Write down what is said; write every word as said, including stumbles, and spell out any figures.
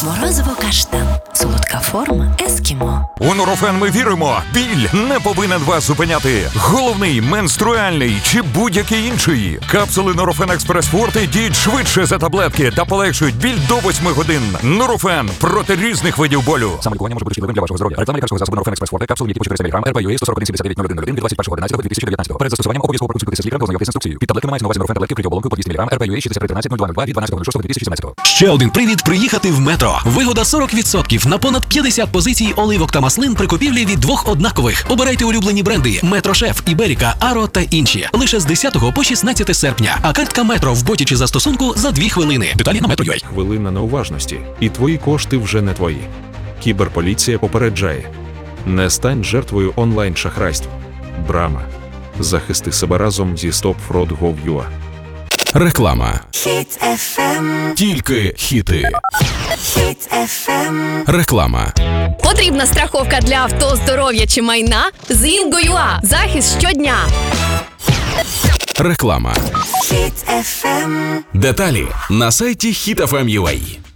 Морозиво каштан. Солодка форма ескімо. У Нурофен ми віримо. Біль не повинен вас зупиняти. Головний, менструальний чи будь-який інший. Капсули Нурофен Експрес Форте діють швидше за таблетки та полегшують біль до восьми годин. Нурофен проти різних видів болю. Самолікування може бути шкідливим для вашого здоров'я. Реклама лікарського засобу Нурофен Експрес Форте. Капсули, які по чотириста міліграмів, ар пі ю ей сто сорок один сімдесят дев'ять нуль один нуль один від двадцять першого одинадцятого дві тисячі дев'ятнадцятого. Перед застосуванням обов'язково проконсультуйтеся з лікарем, ознайомтесь з інструкцією. Під таблетками мається на увазі Нурофен таблетки вкриті оболонкою по двісті міліграмів, ар пі ю ей шістдесят три тринадцять нуль два нуль два від дванадцятого шостого дві тисячі сімнадцятого. Ще один привід приїхати в Метро. Вигода сорок відсотків на понад п'ятдесят позицій оливок та маслин при купівлі від двох однакових. Обирайте улюблені бренди Метро Шеф, Іберіка, Аро та інші. Лише з десятого по шістнадцяте серпня. А картка Метро в боті чи застосунку за дві хвилини. Деталі на метро крапка ю а. Хвилина неуважності, і твої кошти вже не твої. Кіберполіція попереджає. Не стань жертвою онлайн-шахрайств. Брама. Захисти себе разом зі стоп фрод точка гов точка ю а. Реклама. Хіт еф ем. Тільки хіти. Хіт еф ем. Реклама. Потрібна страховка для авто, здоров'я чи майна? З Інго.ua. Захист щодня. Реклама. Хіт еф ем. Деталі на сайті хіт еф ем точка ю а.